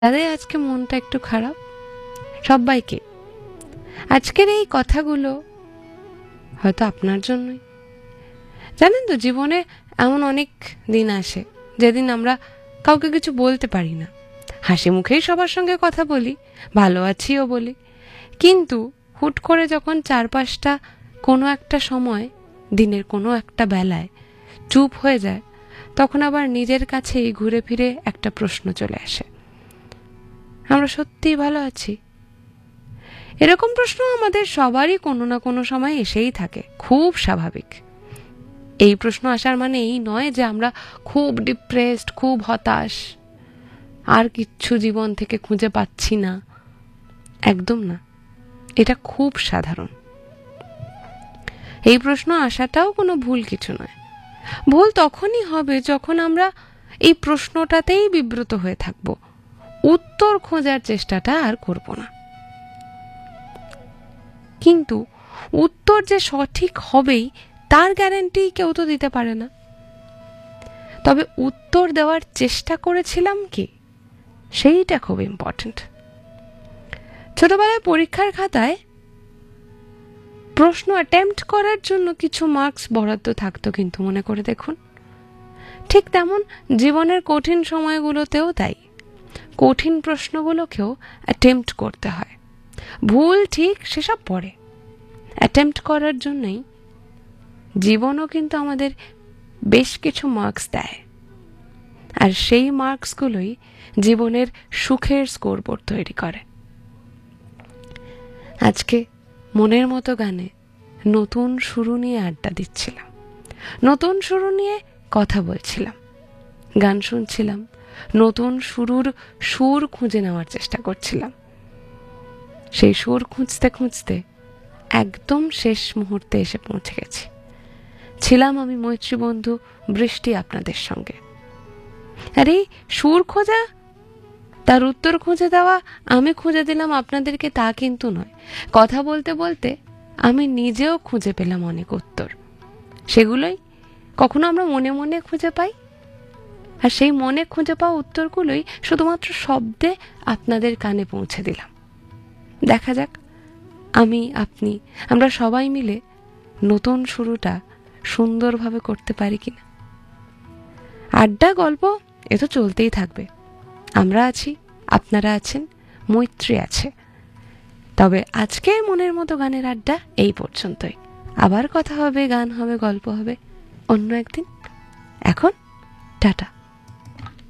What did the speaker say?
যাদের আজকে মনটা একটু খারাপ, সবাইকে আজকের এই কথাগুলো হয়তো আপনার জন্যই। জানেন তো, জীবনে এমন অনেক দিন আসে যেদিন আমরা কাউকে কিছু বলতে পারি না। হাসি মুখেই সবার সঙ্গে কথা বলি, ভালো আছিও বলি, কিন্তু হুট করে যখন চারপাশটা কোনো একটা সময়, দিনের কোনো একটা বেলায় চুপ হয়ে যায়, তখন আবার নিজের কাছেই ঘুরে ফিরে একটা প্রশ্ন চলে আসে, আমরা সত্যিই ভালো আছি? এরকম প্রশ্ন আমাদের সবারই কোনো না কোনো সময় এসেই থাকে, খুব স্বাভাবিক। এই প্রশ্ন আসার মানে এই নয় যে আমরা খুব ডিপ্রেসড, খুব হতাশ, আর কিচ্ছু জীবন থেকে খুঁজে পাচ্ছি না। একদম না, এটা খুব সাধারণ। এই প্রশ্ন আসাটাও কোনো ভুল কিছু নয়। ভুল তখনই হবে যখন আমরা এই প্রশ্নটাতেই বিব্রত হয়ে থাকব, উত্তর খোঁজার চেষ্টাটা আর করব না। কিন্তু উত্তর যে সঠিক হবেই তার গ্যারান্টি কেউ তো দিতে পারে না। তবে উত্তর দেওয়ার চেষ্টা করেছিলাম কি, সেইটা খুব ইম্পর্ট্যান্ট। ছোটবেলায় পরীক্ষার খাতায় প্রশ্ন অ্যাটেম্প্ট করার জন্য কিছু মার্কস বরাদ্দ থাকতো, কিন্তু মনে করে দেখুন, ঠিক তেমন জীবনের কঠিন সময়গুলোতেও তাই। কঠিন প্রশ্নগুলোকেও অ্যাটেম্প্ট করতে হয়। ভুল ঠিক সেসব পরে, অ্যাটেম্প্ট করার জন্যই জীবনও কিন্তু আমাদের বেশ কিছু মার্কস দেয়, আর সেই মার্কসগুলোই জীবনের সুখের স্কোরবোর্ড তৈরি করে। আজকে মনের মতো গানে নতুন শুরু নিয়ে আড্ডা দিচ্ছিলাম, নতুন শুরু নিয়ে কথা বলছিলাম, গান শুনছিলাম, নতুন শুরুর সুর খুঁজে নেওয়ার চেষ্টা করছিলাম। সেই সুর খুঁজতে খুঁজতে একদম শেষ মুহূর্তে এসে পৌঁছে গেছি। ছিলাম আমি মৈত্রী বন্ধু বৃষ্টি আপনাদের সঙ্গে। আর এই সুর খোঁজা, তার উত্তর খুঁজে দেওয়া আমি খুঁজে দিলাম আপনাদেরকে তা কিন্তু নয়। কথা বলতে বলতে আমি নিজেও খুঁজে পেলাম অনেক উত্তর। সেগুলোই কখনো আমরা মনে মনে খুঁজে পাই, আর সেই মনে খুঁজে পাওয়া উত্তরগুলোই শুধুমাত্র শব্দে আপনাদের কানে পৌঁছে দিলাম। দেখা যাক আমি, আপনি, আমরা সবাই মিলে নতুন শুরুটা সুন্দরভাবে করতে পারি কিনা। আড্ডা গল্প এ তো চলতেই থাকবে। আমরা আছি, আপনারা আছেন, মৈত্রী আছে। তবে আজকের মনের মতো গানের আড্ডা এই পর্যন্তই। আবার কথা হবে, গান হবে, গল্প হবে অন্য একদিন। এখন টাটা।